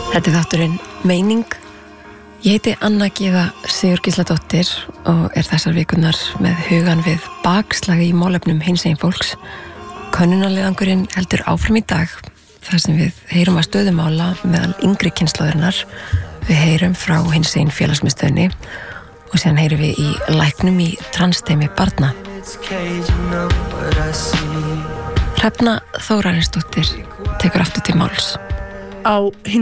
Þetta þátturinn Meining. Ég heiti Anna Gyða Sigurgísladóttir og þessar vikurnar með hugan við bakslag í málefnum hinsegin fólks. Könnunarleiðangurinn heldur áfram í dag þar sem við heyrum að stöðumála meðal yngri kynslóðurinnar. Við heyrum frá hinsegin félagsmiðstöðinni og síðan heyrum við í læknum í transteymi barna. Hrefna Þórarinsdóttir tekur aftur til máls. Á